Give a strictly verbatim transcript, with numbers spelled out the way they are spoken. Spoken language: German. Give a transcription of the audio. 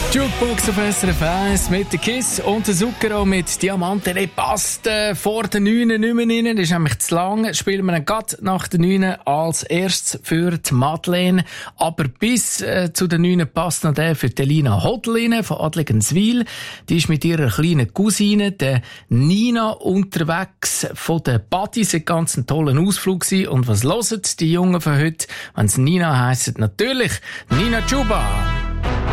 Jukebox auf S R F eins mit der Kiss und der Zucchero mit Diamanten. Der passt äh, vor der neun nicht mehr rein. Das ist nämlich zu lang. Spielen wir ihn gerade nach der neun als erstes für die Madeleine. Aber bis äh, zu der neun passt noch der für die Elina Hodl von Adligenswil. Die ist mit ihrer kleinen Cousine, der Nina, unterwegs von der Buddies. Ein ganz tollen Ausflug gewesen. Und was hören die Jungen von heute, wenn es Nina heisst? Natürlich Nina Chuba.